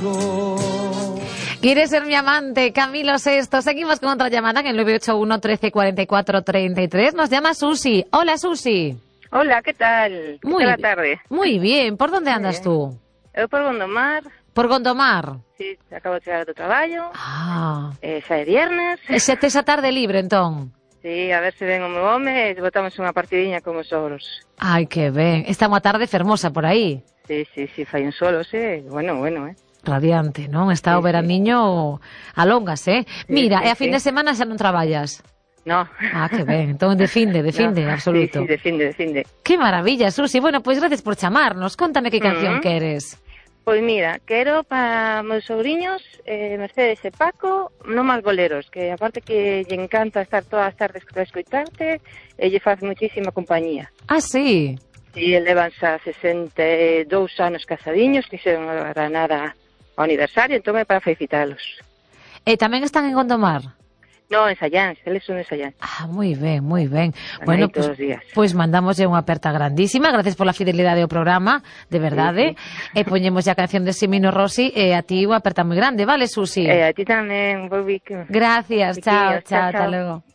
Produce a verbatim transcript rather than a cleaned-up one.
Quieres ser mi amante, Camilo Sesto. Seguimos con otra llamada en el nueve ocho uno, trece, cuarenta y cuatro, treinta y tres. Nos llama Susi. Hola, Susi. Hola, ¿qué tal? ¿Qué Muy tal la tarde? Muy bien. Por onde andas tú? Eu por Gondomar. Por Gondomar? Sí, acabo de chegar do traballo. Ah. Eh, xa é viernes. E xa tes a tarde libre, entón? Sí, a ver se ven o meu home e botamos unha partidiña como soros. Ai, que ben. Está unha tarde fermosa por aí. Sí, sí, sí, fai un solo, sí. Bueno, bueno, eh. Radiante, non? Está sí, o veraniño sí. Alóngase, eh? Sí, Mira, sí, e a fin sí. de semana xa non traballas? No. Ah, que ben. Entón, de finde, de finde, no. absoluto. Sí, sí, de finde, de finde. Que maravilla, Susi. Bueno, pois pues gracias por chamarnos. Contame que canción Mm. queres. Pois mira, quero para meus sobrinhos eh, Mercedes e Paco, non máis boleros, que aparte que lle encanta estar todas as tardes para escoitarte, e lle faz muchísima compañía. Ah, sí? E levan xa sesenta e dous anos casadiños, fixeron a Granada ao aniversario, entón é para felicitalos. E tamén están en Gondomar? No, en Sallán, eles son en Sallán. Ah, moi ben, moi ben. Están Bueno, todos pues, os días. pues mandamoslle unha aperta grandísima. Gracias pola fidelidade ao programa, de verdade. Sí, sí. E poñemos a canción de Simino Rossi e a ti unha aperta moi grande, vale, Susi? E a ti tamén, Bobby. Gracias, chao, chao, chao, hasta luego.